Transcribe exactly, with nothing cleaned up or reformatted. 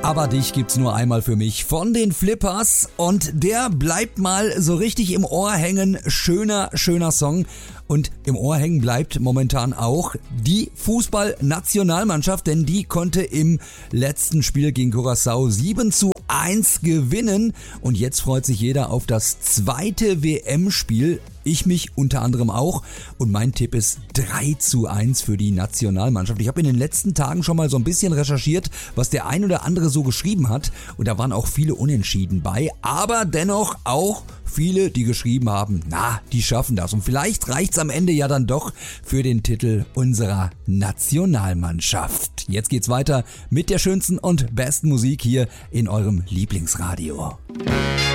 Aber dich gibt's nur einmal für mich von den Flippers und der bleibt mal so richtig im Ohr hängen. Schöner, schöner Song. Und im Ohr hängen bleibt momentan auch die Fußballnationalmannschaft, denn die konnte im letzten Spiel gegen Curaçao sieben zu eins gewinnen und jetzt freut sich jeder auf das zweite W M-Spiel. Ich mich unter anderem auch und mein Tipp ist drei zu eins für die Nationalmannschaft. Ich habe in den letzten Tagen schon mal so ein bisschen recherchiert, was der ein oder andere so geschrieben hat und da waren auch viele Unentschieden bei, aber dennoch auch viele, die geschrieben haben, na, die schaffen das und vielleicht reicht's am Ende ja dann doch für den Titel unserer Nationalmannschaft. Jetzt geht's weiter mit der schönsten und besten Musik hier in eurem Lieblingsradio.